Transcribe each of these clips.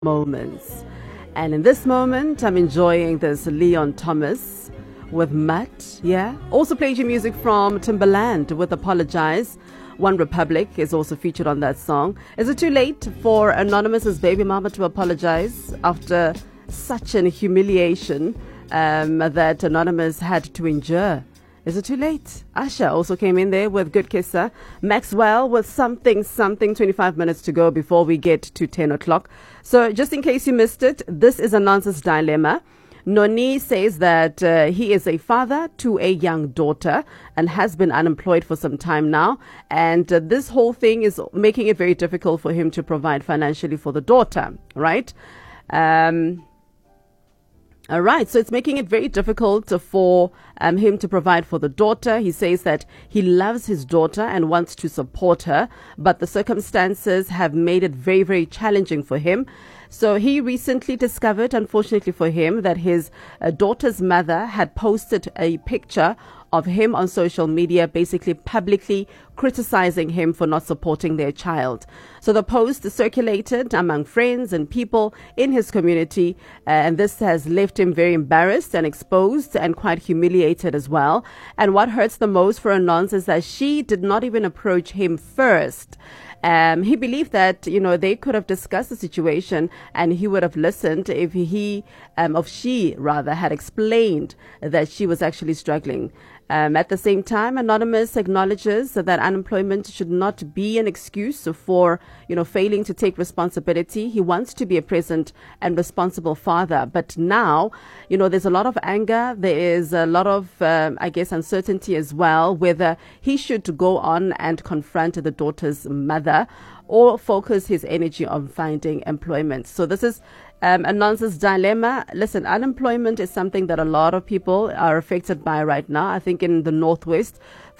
moments. And in this moment, I'm enjoying this Leon Thomas with Mutt. Yeah. Also played your music from Timbaland with Apologize. One Republic is also featured on that song. Is it too late for Anonymous's baby mama to apologize after such an humiliation that Anonymous had to endure? Is it too late? Asha also came in there with Good Kisser. Maxwell with something, 25 minutes to go before we get to 10 o'clock. So just in case you missed it, this is Anansa's dilemma. Noni says that he is a father to a young daughter and has been unemployed for some time now. And this whole thing is making it very difficult for him to provide financially for the daughter, right? All right, so it's making it very difficult for him to provide for the daughter. He says that he loves his daughter and wants to support her, but the circumstances have made it very, very challenging for him. So he recently discovered, unfortunately for him, that his daughter's mother had posted a picture of him on social media, basically publicly criticizing him for not supporting their child. So the post circulated among friends and people in his community, and this has left him very embarrassed and exposed and quite humiliated as well. And what hurts the most for Anons is that she did not even approach him first. He believed that, they could have discussed the situation and he would have listened if she had explained that she was actually struggling. At the same time, Anonymous acknowledges that unemployment should not be an excuse for, failing to take responsibility. He wants to be a present and responsible father. But now, there's a lot of anger. There is a lot of, uncertainty as well, whether he should go on and confront the daughter's mother or focus his energy on finding employment. So this is Anonsa's dilemma. Listen, unemployment is something that a lot of people are affected by right now. I think in the Northwest,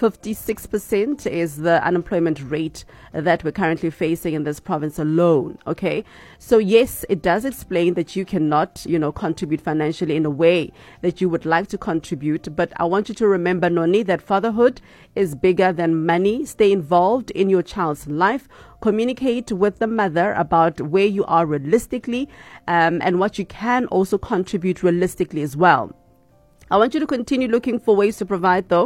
56% is the unemployment rate that we're currently facing in this province alone. Okay. So yes, it does explain that you cannot, contribute financially in a way that you would like to contribute. But I want you to remember, Noni, that fatherhood is bigger than money. Stay involved in your child's life. Communicate with the mother about where you are realistically, and what you can also contribute realistically as well. I want you to continue looking for ways to provide, though,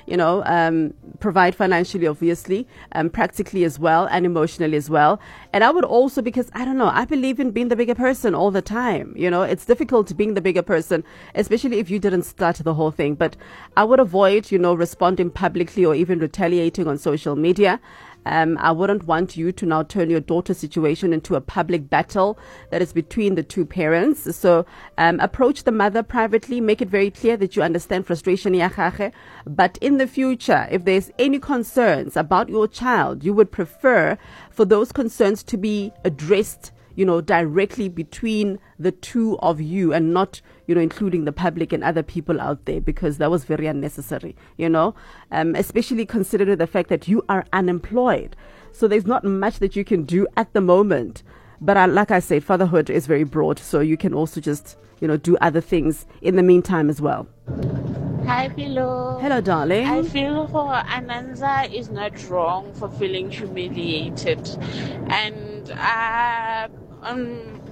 provide financially, obviously, practically as well, and emotionally as well. And I would also, because I believe in being the bigger person all the time. It's difficult being the bigger person, especially if you didn't start the whole thing. But I would avoid, responding publicly or even retaliating on social media. I wouldn't want you to now turn your daughter's situation into a public battle that is between the two parents. So approach the mother privately, make it very clear that you understand frustration, but in the future, if there's any concerns about your child, you would prefer for those concerns to be addressed directly between the two of you and not, including the public and other people out there, because that was very unnecessary, especially considering the fact that you are unemployed. So there's not much that you can do at the moment. But like I said, fatherhood is very broad. So you can also just, do other things in the meantime as well. Hi, Philo. Hello, darling. I feel for Anansa is not wrong for feeling humiliated. And